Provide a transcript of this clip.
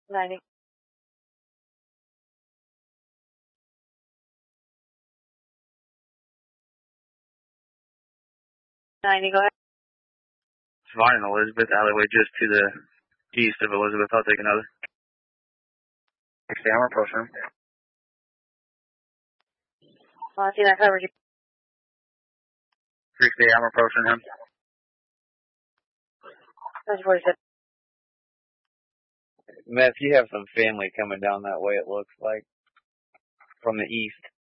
90. 90, go ahead. Fine, Elizabeth, alleyway just to the east of Elizabeth. I'll take another. 60, I'm approaching him. See that coverage. 60, I'm approaching him. 47. Meth, you have some family coming down that way, it looks like, from the east.